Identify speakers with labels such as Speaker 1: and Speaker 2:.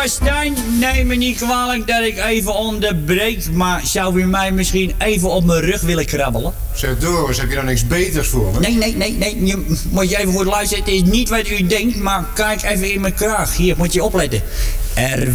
Speaker 1: Stijn, neem me niet kwalijk dat ik even onderbreek, maar zou u mij misschien even op mijn rug willen krabbelen?
Speaker 2: Zeg Doris, heb je dan niks beters voor me?
Speaker 1: Nee, je moet je even goed luisteren. Het is niet wat u denkt, maar kijk even in mijn kraag. Hier, moet je opletten. Er